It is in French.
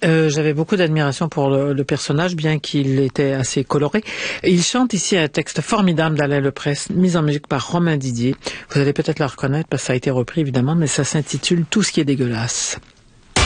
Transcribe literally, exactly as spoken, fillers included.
Euh, j'avais beaucoup d'admiration pour le, le personnage, bien qu'il était assez coloré. Il chante ici un texte formidable d'Alain Leprest, mis en musique par Romain Didier. Vous allez peut-être le reconnaître parce que ça a été repris évidemment, mais ça s'intitule « Tout ce qui est dégueulasse ».